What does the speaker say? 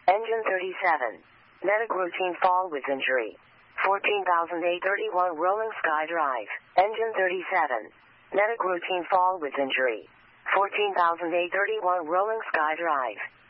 Engine 37. Medic routine fall with injury. 14,831 Rolling Sky Drive. Engine 37. Medic routine fall with injury. 14,831 Rolling Sky Drive.